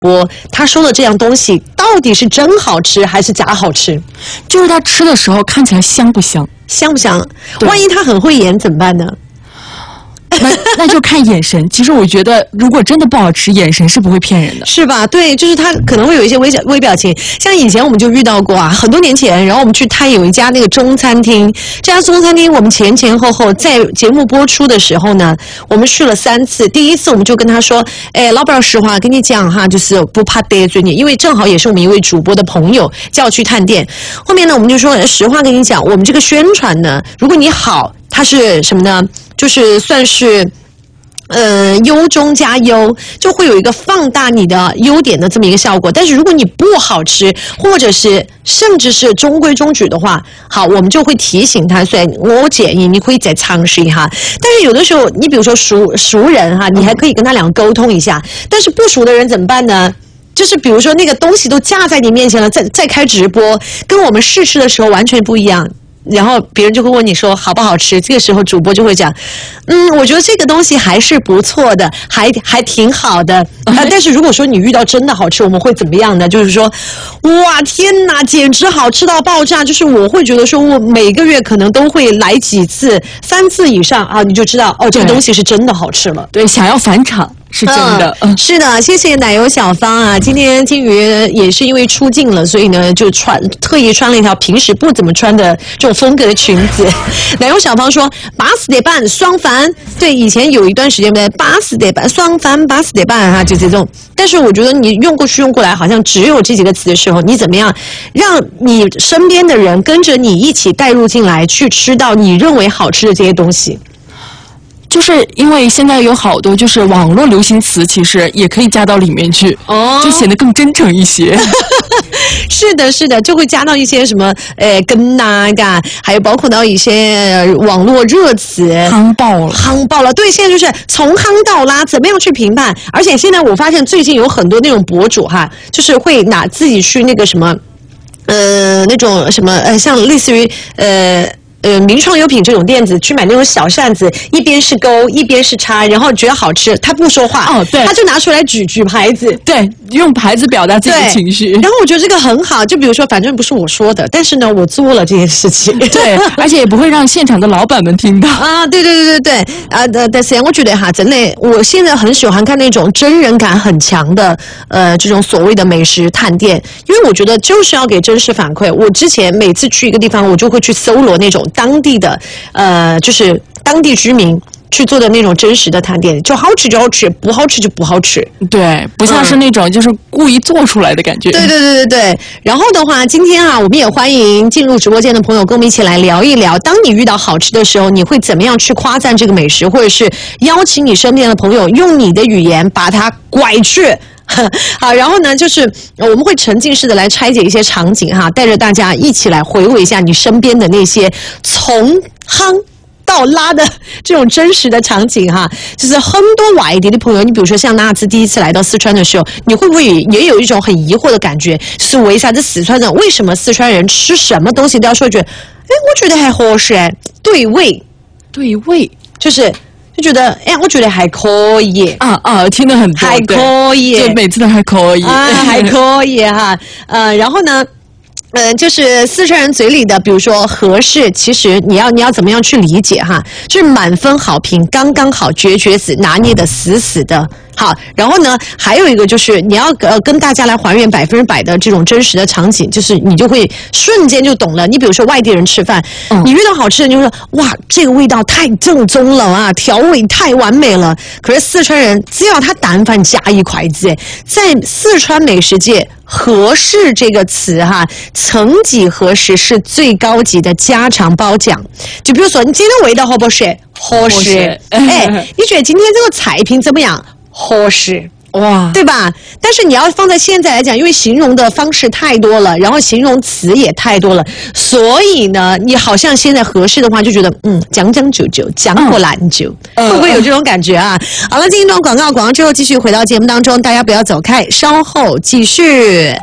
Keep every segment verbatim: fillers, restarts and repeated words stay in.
播，他说的这样东西到底是真好吃还是假好吃？ 就是他吃的时候看起来香不香？ 香不香？万一他很会演怎么办呢？ 那那就看眼神。其实我觉得，如果真的不好吃，眼神是不会骗人的， 是吧？对，就是他可能会有一些微微表情。像以前我们就遇到过啊，很多年前，然后我们去探有一家那个中餐厅，这家中餐厅我们前前后后在节目播出的时候呢，我们去了三次。第一次我们就跟他说，哎，老板，实话跟你讲哈，就是不怕得罪你，因为正好也是我们一位主播的朋友叫我去探店。后面呢，我们就说实话跟你讲，我们这个宣传呢，如果你好，它是什么呢？就是算是呃优中加优，就会有一个放大你的优点的这么一个效果。但是如果你不好吃，或者是甚至是中规中矩的话，好，我们就会提醒他。所以我建议你可以再尝试一下。但是有的时候，你比如说熟熟人哈，你还可以跟他俩沟通一下。但是不熟的人怎么办呢？就是比如说那个东西都架在你面前了，再再开直播，跟我们试吃的时候完全不一样。然后别人就会问你说好不好吃，这个时候主播就会讲，嗯，我觉得这个东西还是不错的，还还挺好的。啊，但是如果说你遇到真的好吃，我们会怎么样呢？就是说，哇，天哪，简直好吃到爆炸！就是我会觉得说，我每个月可能都会来几次，三次以上啊，你就知道哦，这个东西是真的好吃了。 对，想要返场。是真的、 嗯，是的，谢谢奶油小芳啊！今天金鱼也是因为出镜了，所以呢就穿特意穿了一条平时不怎么穿的这种风格的裙子。奶油小芳说八十点半双翻，对，以前有一段时间的八十点半双翻，八十点半哈，就这种。但是我觉得你用过去用过来，好像只有这几个词的时候，你怎么样让你身边的人跟着你一起带入进来，去吃到你认为好吃的这些东西？ 就是因为现在有好多就是网络流行词，其实也可以加到里面去，哦，就显得更真诚一些。 是的，是的，就会加到一些什么呃跟呐嘎，还有包括到一些网络热词， 夯爆了， 夯爆了。对，现在就是从夯到拉，怎么样去评判？而且现在我发现最近有很多那种博主哈，就是会拿自己去那个什么，呃，那种什么呃，像类似于呃。呃，名创优品这种店子去买那种小扇子，一边是勾，一边是叉，然后觉得好吃，他不说话， 哦，对， 他就拿出来举举牌子， 对，用牌子表达自己的情绪。 然后我觉得这个很好，就比如说，反正不是我说的，但是呢，我做了这件事情， 对，而且也不会让现场的老板们听到啊，对对对对对，啊的，但是我觉得哈，真的，我现在很喜欢看那种真人感很强的，呃，这种所谓的美食探店，因为我觉得就是要给真实反馈。我之前每次去一个地方，我就会去搜罗那种当地的呃，就是当地居民去做的那种真实的探店，就好吃就好吃，不好吃就不好吃。 对，不像是那种就是故意做出来的感觉。 对对对对对。然后的话，今天啊，我们也欢迎进入直播间的朋友，跟我们一起来聊一聊，当你遇到好吃的时候，你会怎么样去夸赞这个美食，或者是邀请你身边的朋友用你的语言把它拐去。好，然后呢，就是我们会沉浸式的来拆解一些场景哈，带着大家一起来回味一下你身边的那些从夯到拉的这种真实的场景哈。就是很多外地的朋友，你比如说像纳兹第一次来到四川的时候，你会不会也有一种很疑惑的感觉？是为啥子四川人，为什么四川人吃什么东西都要说一句，哎，我觉得还合适哎，对味， 对味， 就是。就觉得，哎，我觉得还可以啊啊，听得很多， 还可以， 就每次都还可以， 啊，还可以哈，呃，然后呢？呃，就是四川人嘴里的，比如说合适，其实你要你要怎么样去理解哈？就是满分好评，刚刚好，绝绝子，拿捏的死死的。好，然后呢，还有一个就是你要呃跟大家来还原百分之百的这种真实的场景，就是你就会瞬间就懂了。你比如说外地人吃饭，嗯、你遇到好吃的，你就说哇，这个味道太正宗了啊，调味太完美了。可是四川人只要他但凡加一筷子，在四川美食界。合适这个词哈，曾几何时是最高级的家常褒奖。就比如说，你今天的味道合不合适？合适。哎，你觉得今天这个菜品怎么样？合适。哇，对吧？但是你要放在现在来讲，因为形容的方式太多了，然后形容词也太多了，所以呢，你好像现在合适的话，就觉得嗯，讲讲究究，讲过烂酒，嗯、会不会有这种感觉啊？好了，进一段广告，广告之后继续回到节目当中，大家不要走开，稍后继续。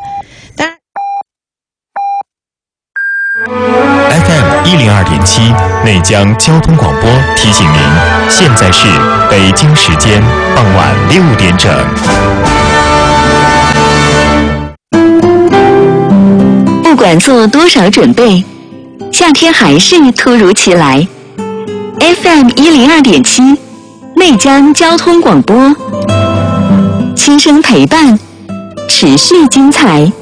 F M 一零二点七内江交通广播提醒您，现在是北京时间傍晚六点整。 管做多少准备，夏天还是突如其来。F M 一零二点七，内江交通广播，轻声陪伴，持续精彩。